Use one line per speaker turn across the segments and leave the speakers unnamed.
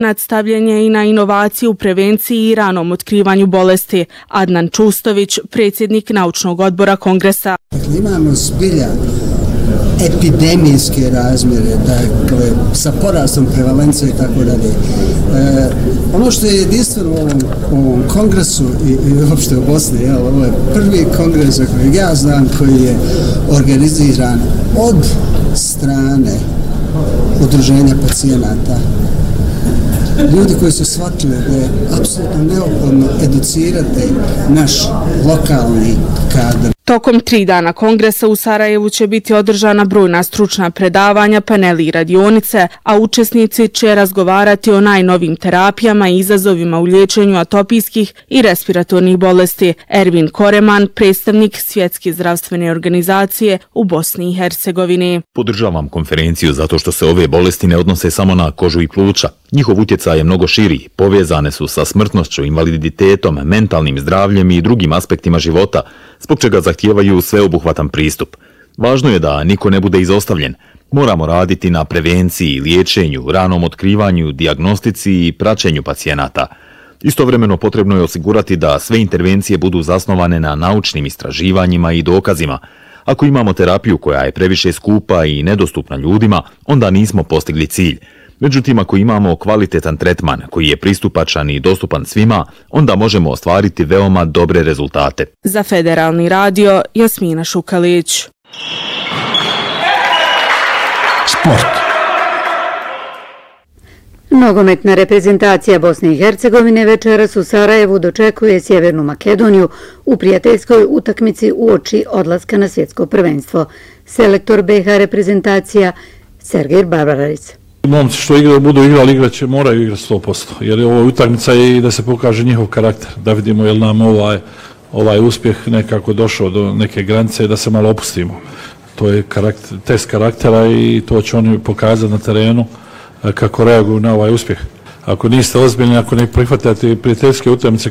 Nadstavljen je i na inovaciju u prevenciji i ranom otkrivanju bolesti. Adnan Čustović, predsjednik naučnog odbora kongresa.
Imamo zbilja epidemijske razmjere, dakle, sa porastom prevalencije i tako dalje. Ono što je jedinstveno u ovom kongresu i uopšte u Bosni, ovo je prvi kongres za kojeg ja znam koji je organiziran od strane udruženja pacijenata. Ljudi koji su shvatili da je apsolutno neophodno educirati naš lokalni kadar.
Tokom 3 dana kongresa u Sarajevu će biti održana brojna stručna predavanja, paneli i radionice, a učesnici će razgovarati o najnovim terapijama i izazovima u liječenju atopijskih i respiratornih bolesti. Ervin Koreman, predstavnik Svjetske zdravstvene organizacije u Bosni i Hercegovini.
Podržavam konferenciju zato što se ove bolesti ne odnose samo na kožu i pluća. Njihov utjecaj je mnogo širi, povezane su sa smrtnošću, invaliditetom, mentalnim zdravljem i drugim aspektima života, zbog čega zahtijevaju sveobuhvatan pristup. Važno je da niko ne bude izostavljen. Moramo raditi na prevenciji, liječenju, ranom otkrivanju, dijagnostici i praćenju pacijenata. Istovremeno potrebno je osigurati da sve intervencije budu zasnovane na naučnim istraživanjima i dokazima. Ako imamo terapiju koja je previše skupa i nedostupna ljudima, onda nismo postigli cilj. Međutim, ako imamo kvalitetan tretman koji je pristupačan i dostupan svima, onda možemo ostvariti veoma dobre rezultate.
Za Federalni radio, Jasmina Šukalić.
Sport.
Nogometna reprezentacija Bosne i Hercegovine večeras u Sarajevu dočekuje Sjevernu Makedoniju u prijateljskoj utakmici uoči odlaska na svjetsko prvenstvo. Selektor BiH reprezentacija Sergej Barbarić.
Momci što budu igrali, moraju igrati 100%, jer ovo utakmica je i da se pokaže njihov karakter, da vidimo je li nam ovaj uspjeh nekako došao do neke granice, da se malo opustimo. To je test karaktera i to će oni pokazati na terenu kako reaguju na ovaj uspjeh. Ako niste ozbiljni, ako ne prihvatate prijateljske utakmice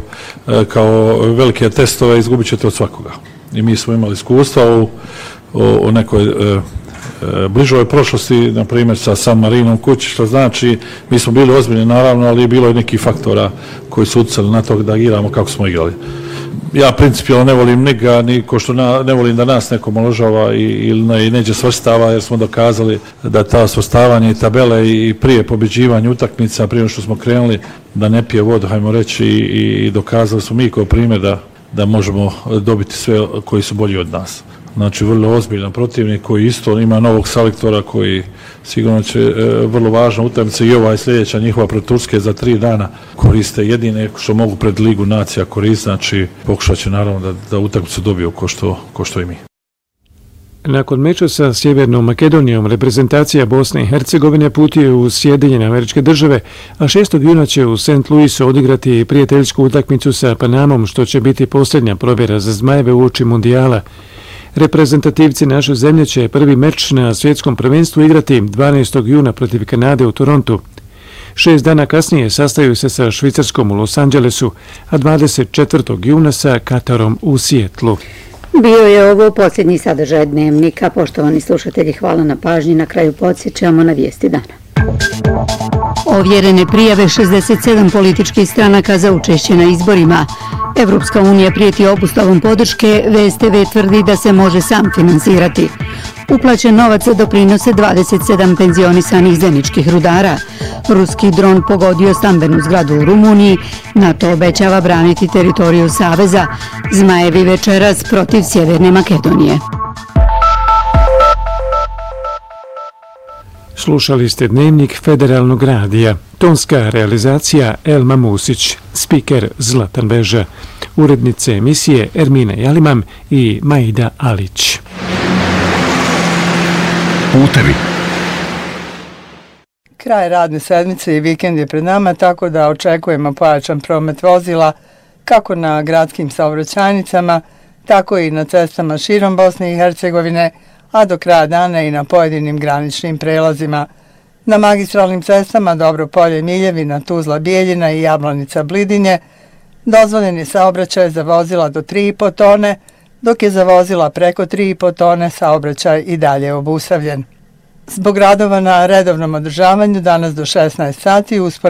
kao velike testove, izgubit ćete od svakoga. I mi smo imali iskustva u nekoj bližoj prošlosti, na primjer sa San Marinom kući, što znači mi smo bili ozbiljni naravno, ali je bilo i nekih faktora koji su utjecali na to da igramo kako smo igrali. Ja principijalno ne volim nikoga, ni ko što ne volim da nas neko omalovažava ili neđe svrstava, jer smo dokazali da ta svrstavanje i tabele i prije pobjeđivanja utakmica, prije što smo krenuli, da ne pije vodu, hajmo reći, i dokazali smo mi kao primjer da možemo dobiti sve koji su bolji od nas. Znači, vrlo ozbiljan protivnik koji isto ima novog selektora koji sigurno će vrlo važna utakmica i ova sljedeća njihova pred Turske za 3 dana koriste jedine što mogu pred Ligu nacija koristiti, znači pokušat će naravno da utakmicu dobiju ko što i mi.
Nakon meča sa Sjevernom Makedonijom, reprezentacija Bosne i Hercegovine putuje u Sjedinjene Američke Države, a 6. juna će u St. Louisu odigrati prijateljsku utakmicu sa Panamom, što će biti posljednja provjera za Zmajeve uoči Mundijala. Reprezentativci naše zemlje će prvi meč na svjetskom prvenstvu igrati 12. juna protiv Kanade u Torontu. 6 dana kasnije sastaju se sa Švicarskom u Los Angelesu, a 24. juna sa Katarom u Sijetlu.
Bio je ovo posljednji sadržaj Dnevnika. Poštovani slušatelji, hvala na pažnji. Na kraju podsjećamo na vijesti dana. Ovjerene prijave 67 političkih stranaka za učešće na izborima. Evropska unija prijeti obustavom podrške, VSTV tvrdi da se može sam finansirati. Uplaćen novac doprinose 27 penzionisanih zemljičkih rudara. Ruski dron pogodio stambenu zgradu u Rumuniji. NATO obećava braniti teritoriju Saveza. Zmajevi večeras protiv Sjeverne Makedonije.
Slušali ste Dnevnik Federalnog radija. Tonska realizacija Elma Musić, spiker Zlatan Beža, urednice emisije Ermina Jalimam i Maida Alić.
Putevi.
Kraj radne sedmice i vikend je pred nama, tako da očekujemo pojačan promet vozila kako na gradskim saobraćajnicama, tako i na cestama širom Bosne i Hercegovine, a do kraja dana i na pojedinim graničnim prelazima. Na magistralnim cestama Dobro Polje Miljevina, Tuzla Bijeljina i Jablanica Blidinje dozvoljen je saobraćaj za vozila do 3,5 tone, dok je za vozila preko 3,5 tone saobraćaj i dalje obustavljen. Zbog radova na redovnom održavanju danas do 16 sati